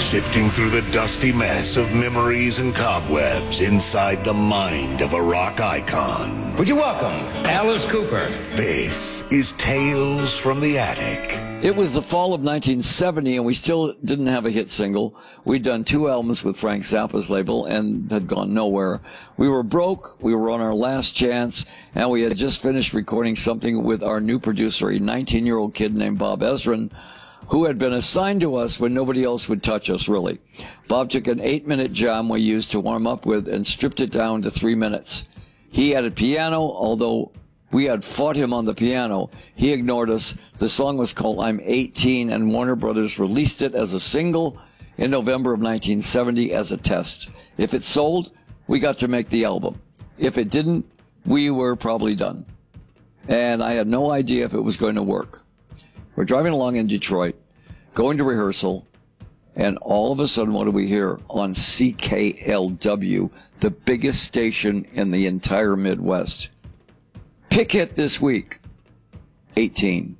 Sifting through the dusty mess of memories and cobwebs inside the mind of a rock icon. Would you welcome Alice Cooper? This is Tales from the Attic. It was the fall of 1970, and we still didn't have a hit single. We'd done 2 albums with Frank Zappa's label and had gone nowhere. We were broke, we were on our last chance, and we had just finished recording something with our new producer, a 19-year-old kid named Bob Ezrin, who had been assigned to us when nobody else would touch us, really. Bob took an 8-minute jam we used to warm up with and stripped it down to 3 minutes. He added piano, although we had fought him on the piano. He ignored us. The song was called I'm 18, and Warner Brothers released it as a single in November of 1970 as a test. If it sold, we got to make the album. If it didn't, we were probably done. And I had no idea if it was going to work. We're driving along in Detroit, going to rehearsal, and all of a sudden, what do we hear on CKLW, the biggest station in the entire Midwest? Pick hit this week, 18.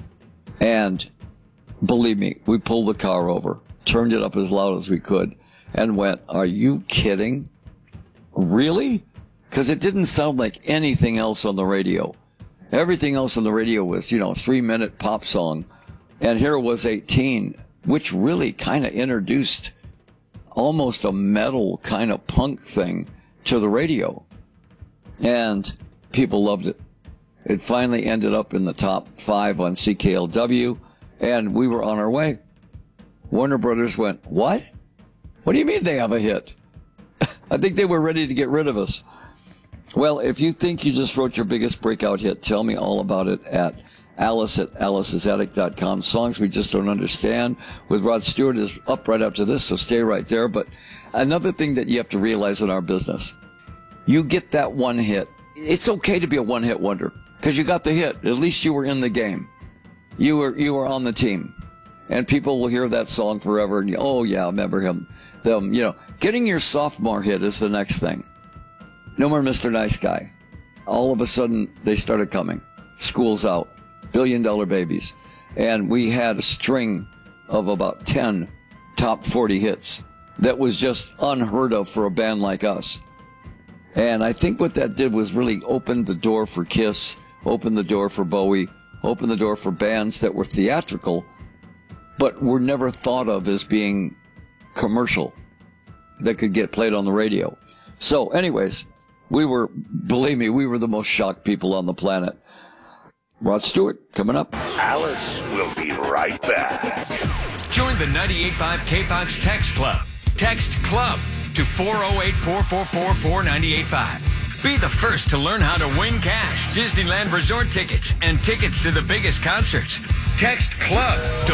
And believe me, we pulled the car over, turned it up as loud as we could, and went, are you kidding? Really? Because it didn't sound like anything else on the radio. Everything else on the radio was, 3-minute pop song. And here it was 18, which really kind of introduced almost a metal kind of punk thing to the radio. And people loved it. It finally ended up in the top 5 on CKLW, and we were on our way. Warner Brothers went, what? What do you mean they have a hit? I think they were ready to get rid of us. Well, if you think you just wrote your biggest breakout hit, tell me all about it at alice@alice'sattic.com. Songs We Just Don't Understand with Rod Stewart is up right after this, so stay right there. But another thing that you have to realize in our business, you get that one hit. It's okay to be a one-hit wonder because you got the hit. At least you were in the game. You were on the team. And people will hear that song forever and, oh, yeah, I remember him. Getting your sophomore hit is the next thing. No more Mr. Nice Guy. All of a sudden, they started coming. School's Out. $1 Billion Babies. And we had a string of about 10 top 40 hits that was just unheard of for a band like us. And I think what that did was really open the door for Kiss, open the door for Bowie, open the door for bands that were theatrical, but were never thought of as being commercial, that could get played on the radio. So anyways, believe me, we were the most shocked people on the planet. Rod Stewart, coming up. Alice will be right back. Join the 98.5 KFOX Text Club. Text CLUB to 408-444-4985. Be the first to learn how to win cash, Disneyland Resort tickets, and tickets to the biggest concerts. Text CLUB to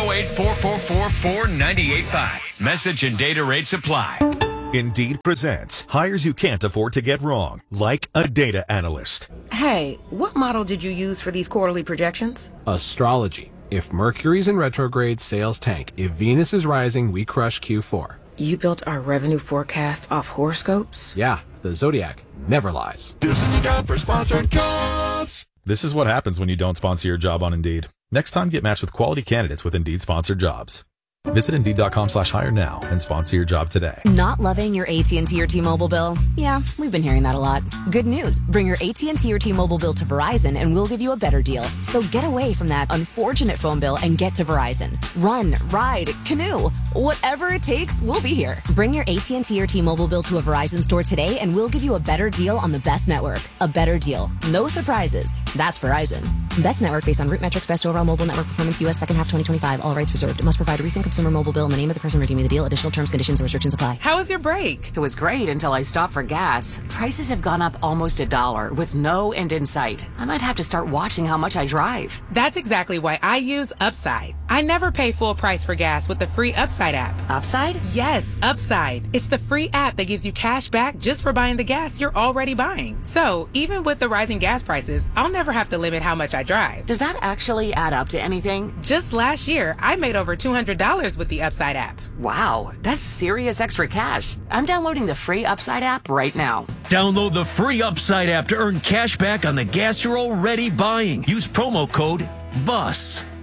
408-444-4985. Message and data rates apply. Indeed presents hires you can't afford to get wrong, like a data analyst. Hey, what model did you use for these quarterly projections? Astrology. If Mercury's in retrograde, sales tank. If Venus is rising, we crush Q4. You built our revenue forecast off horoscopes? Yeah, the Zodiac never lies. This is a job for sponsored jobs. This is what happens when you don't sponsor your job on Indeed. Next time, get matched with quality candidates with Indeed sponsored jobs. Visit Indeed.com/hire now and sponsor your job today. Not loving your AT&T or T-Mobile bill? Yeah, we've been hearing that a lot. Good news. Bring your AT&T or T-Mobile bill to Verizon and we'll give you a better deal. So get away from that unfortunate phone bill and get to Verizon. Run, ride, canoe. Whatever it takes, we'll be here. Bring your AT&T or T-Mobile bill to a Verizon store today and we'll give you a better deal on the best network. A better deal. No surprises. That's Verizon. Best network based on root metrics, best overall mobile network performance, U.S. second half 2025. All rights reserved. It must provide a recent consumer mobile bill in the name of the person redeeming the deal. Additional terms, conditions, and restrictions apply. How was your break? It was great until I stopped for gas. Prices have gone up almost $1 with no end in sight. I might have to start watching how much I drive. That's exactly why I use Upside. I never pay full price for gas with the free Upside app. Upside? Yes, Upside. It's the free app that gives you cash back just for buying the gas you're already buying. So even with the rising gas prices, I'll never have to limit how much I drive. Does that actually add up to anything? Just last year, I made over $200 with the Upside app. Wow, that's serious extra cash. I'm downloading the free Upside app right now. Download the free Upside app to earn cash back on the gas you're already buying. Use promo code BUS.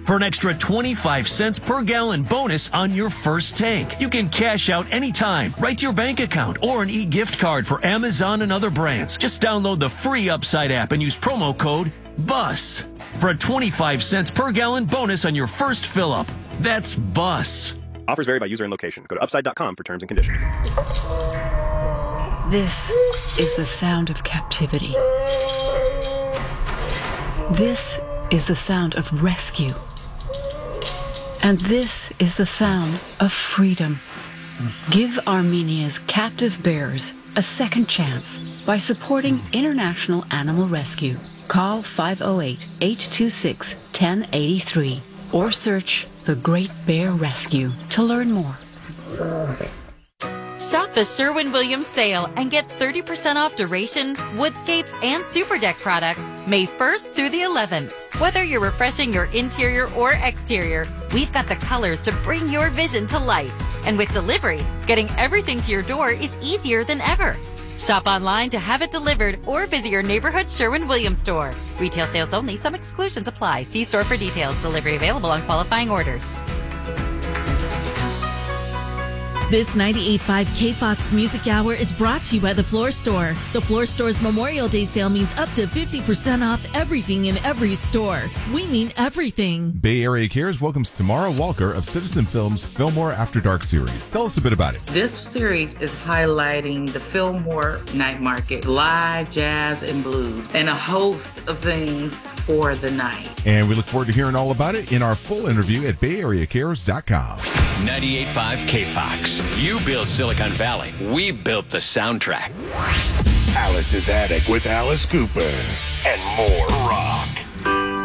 for an extra 25 cents per gallon bonus on your first tank. You can cash out anytime, right to your bank account, or an e-gift card for Amazon and other brands. Just download the free Upside app and use promo code BUS for a 25 cents per gallon bonus on your first fill-up. That's BUS. Offers vary by user and location. Go to upside.com for terms and conditions. This is the sound of captivity. This is the sound of rescue. And this is the sound of freedom. Give Armenia's captive bears a second chance by supporting International Animal Rescue. Call 508-826-1083 or search The Great Bear Rescue to learn more. Shop the Sherwin-Williams sale and get 30% off Duration, Woodscapes, and Super Deck products May 1st through the 11th. Whether you're refreshing your interior or exterior, we've got the colors to bring your vision to life. And with delivery, getting everything to your door is easier than ever. Shop online to have it delivered or visit your neighborhood Sherwin-Williams store. Retail sales only. Some exclusions apply. See store for details. Delivery available on qualifying orders. This 98.5 KFOX Music Hour is brought to you by The Floor Store. The Floor Store's Memorial Day sale means up to 50% off everything in every store. We mean everything. Bay Area Cares welcomes Tamara Walker of Citizen Films' Fillmore After Dark series. Tell us a bit about it. This series is highlighting the Fillmore night market, live jazz and blues, and a host of things for the night. And we look forward to hearing all about it in our full interview at BayAreaCares.com. 98.5 KFOX. You built Silicon Valley. We built the soundtrack. Alice's Attic with Alice Cooper and more rock.